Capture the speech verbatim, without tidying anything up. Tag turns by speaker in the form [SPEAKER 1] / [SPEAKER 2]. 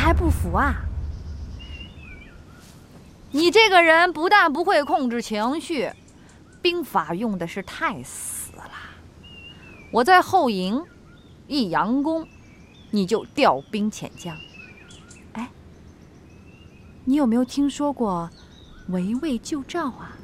[SPEAKER 1] 还不服啊？你这个人不但不会控制情绪，兵法用的是太死了。我在后营一佯攻，你就调兵遣将。哎，你有没有听说过围魏救赵啊？